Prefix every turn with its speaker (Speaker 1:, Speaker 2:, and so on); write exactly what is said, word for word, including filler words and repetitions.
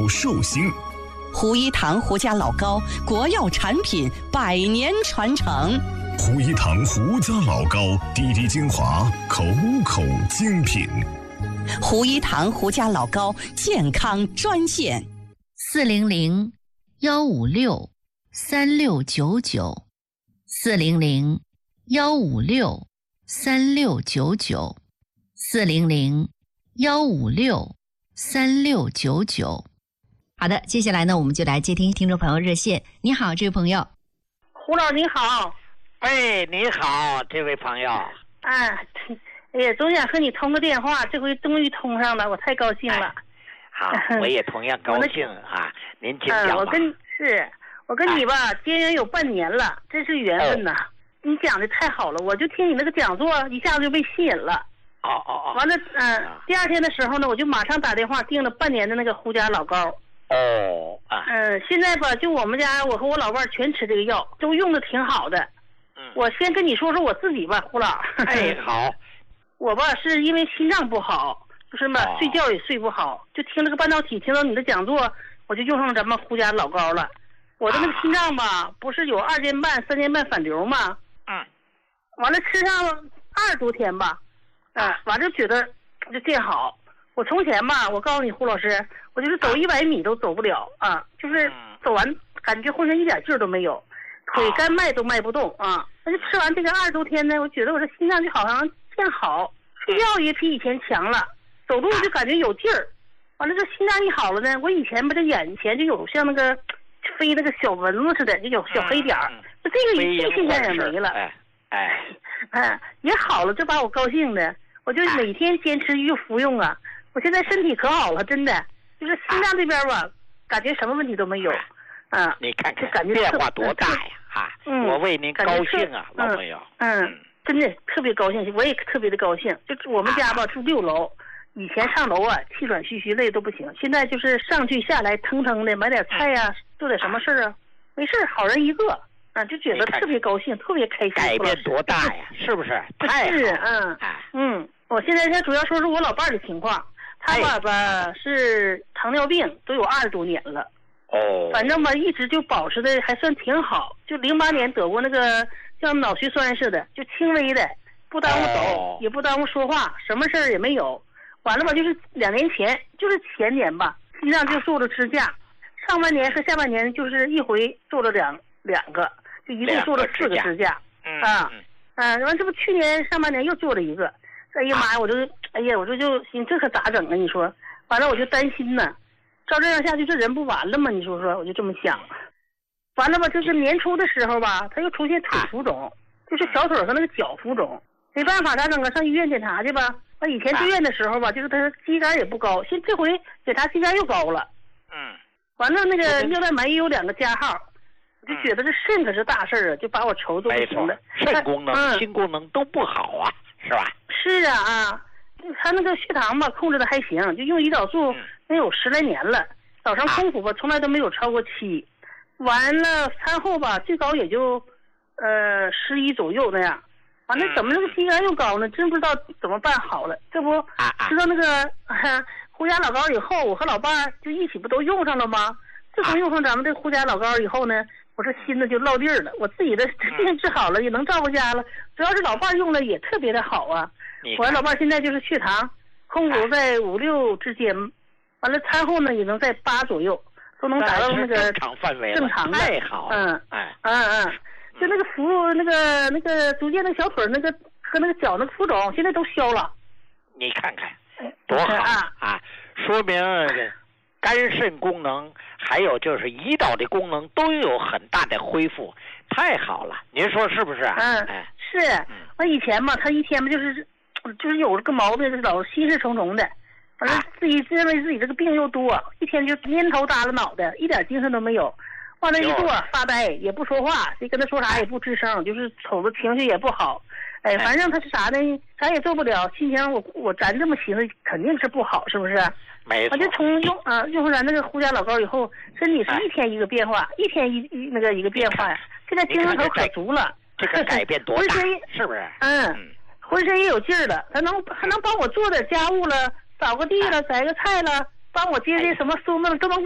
Speaker 1: 保寿星。
Speaker 2: 胡一堂胡家老高，国药产品，百年传承。
Speaker 1: 胡一堂胡家老高，滴滴精华，口口精品。
Speaker 2: 胡一堂胡家老高健康专线：
Speaker 3: 四零零幺五六三六九九，四零零幺五六三六九九，四零零幺五六三六九九。好的，接下来呢，我们就来接听听众朋友热线。你好，这位朋友。
Speaker 4: 胡老你好。
Speaker 5: 哎，你好，这位朋友。
Speaker 4: 啊，哎呀，总想和你通个电话，这回终于通上了，我太高兴了。
Speaker 5: 哎、好，我也同样高兴啊。您请讲吧。
Speaker 4: 嗯，我跟是，我跟你吧，哎、结缘有半年了，真是缘分呐。哦、你讲的太好了，我就听你那个讲座，一下子就被吸引了。
Speaker 5: 哦哦哦。
Speaker 4: 完了，嗯、呃，第二天的时候呢，我就马上打电话订了半年的那个胡家老高。
Speaker 5: 哦啊。
Speaker 4: 嗯，现在吧，就我们家，我和我老伴全吃这个药，都用的挺好的。
Speaker 5: 嗯。
Speaker 4: 我先跟你说说我自己吧，胡老。
Speaker 5: 哎，好。
Speaker 4: 我吧是因为心脏不好，就是嘛、哦、睡觉也睡不好，就听这个半导体，听到你的讲座，我就用上咱们胡家老高了。我的那个心脏吧，啊、不是有二尖瓣、三尖瓣反流吗？
Speaker 5: 嗯。
Speaker 4: 完了吃上二十多天吧，啊、呃，完了就觉得就见好。我从前吧，我告诉你胡老师，我就是走一百米都走不了啊，就是走完感觉浑身一点劲儿都没有，腿干迈都迈不动啊。那就吃完这个二十多天呢，我觉得我这心脏就好像见好，睡觉也比以前强了，走路就感觉有劲儿。完了这心脏一好了呢，我以前吧这眼前就有像那个飞那个小蚊子似的，就有小黑点儿，就这个这现象也没了。
Speaker 5: 哎哎，
Speaker 4: 哎也好了，这把我高兴的，我就每天坚持就服用啊。我现在身体可好了，真的，就是心脏这边吧，啊、感觉什么问题都没有，啊，
Speaker 5: 你看看，
Speaker 4: 就感觉
Speaker 5: 变化多大呀！啊，
Speaker 4: 嗯，
Speaker 5: 我为您高兴啊，老朋友。
Speaker 4: 嗯，嗯真的特别高兴，我也特别的高兴。就我们家吧、啊、住六楼，以前上楼啊气喘吁吁累都不行，现在就是上去下来腾腾的，买点菜呀、啊，做点什么事儿啊，没事好人一个啊，就觉得特别高兴，特别开心。
Speaker 5: 改变多大呀？是不是？太
Speaker 4: 是嗯嗯，我现在先主要说说我老伴儿的情况。他爸爸是糖尿病，都有二十多年了。
Speaker 5: 哦。
Speaker 4: 反正吧，一直就保持的还算挺好。就零八年得过那个像脑血栓似的，就轻微的，不耽误走，哦、也不耽误说话，什么事儿也没有。完了吧，就是两年前，就是前年吧，心脏就做了支架，上半年和下半年就是一回做了两两个，就一共做了四个支架。
Speaker 5: 嗯
Speaker 4: 啊，嗯，完、啊、这不去年上半年又做了一个。哎呀妈呀！我就哎呀，我这就心这可咋整啊？你说，完了我就担心呢。照这样下去，这人不完了吗？你说说，我就这么想。完了吧，就是年初的时候吧，他又出现腿浮肿，就是小腿和那个脚浮肿。没办法，咋整啊？上医院检查去吧。完以前住院的时候吧，就是他肌酐也不高，现这回检查肌酐又高了。
Speaker 5: 嗯。
Speaker 4: 完了那个尿蛋白也有两个加号，我就觉得这肾可是大事儿啊，就把我愁都不行了。
Speaker 5: 肾功能、嗯、心功能都不好啊。是吧？
Speaker 4: 是啊啊，他那个血糖吧控制的还行，就用胰岛素能有十来年了。早上空腹吧，从来都没有超过七。完了餐后吧，最高也就呃十一左右那样。完了怎么那个肌酐又高呢？真不知道怎么办好了。这不知道那个、啊、胡家老高以后，我和老伴儿就一起不都用上了吗？自从用上咱们这胡家老高以后呢，我这心呢就落地儿了，我自己的病治好了，也能照顾家了。主要是老伴儿用了也特别的好啊。我老伴儿现在就是血糖空腹在五六之间，完了餐后呢也能在八左右，都能达到那个
Speaker 5: 正常范围了，
Speaker 4: 正常的。
Speaker 5: 太好了。
Speaker 4: 嗯，
Speaker 5: 哎，
Speaker 4: 嗯嗯，就那个浮那个那个逐渐那小腿那个和那个脚那个浮肿，现在都消了。
Speaker 5: 你看看，多好啊！啊说明肝肾功能还有就是胰岛的功能都有很大的恢复，太好了，您说是不是？
Speaker 4: 嗯，
Speaker 5: 哎，
Speaker 4: 是。我以前嘛，他一天嘛就是就是有个毛病，就是老心事重重的，完了自己认为自己这个病又多，一天就蔫头耷拉脑袋，一点精神都没有。往那一坐发呆，也不说话，谁跟他说啥也不吱声，就是瞅着情绪也不好。哎，反正他是啥呢？啥也做不了，心情我我咱这么寻思肯定是不好，是不是？
Speaker 5: 没错。
Speaker 4: 我就从用啊用上咱那个胡家老高以后，身体是一天一个变化，一天一一那个一个变化呀。现在精神头可足了。
Speaker 5: 这个改变多大？是不是？
Speaker 4: 嗯，浑身也有劲儿了，他能还能帮我做点家务了，扫个地了，摘个菜了，帮我接这什么孙子都能。